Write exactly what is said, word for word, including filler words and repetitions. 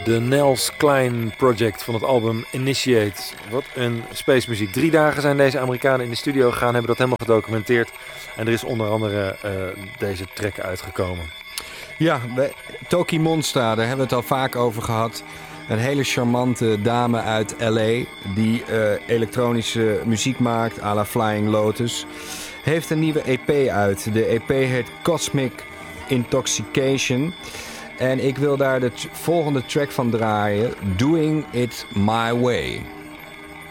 de Nels Klein Project van het album Initiate. Wat een space muziek. Drie dagen zijn deze Amerikanen in de studio gegaan, hebben dat helemaal gedocumenteerd. En er is onder andere uh, deze track uitgekomen. Ja, we, Toki Monsta, daar hebben we het al vaak over gehad. Een hele charmante dame uit L A die uh, elektronische muziek maakt à la Flying Lotus. Heeft een nieuwe E P uit. De E P heet Cosmic Intoxication. En ik wil daar de t- volgende track van draaien. Doing It My Way.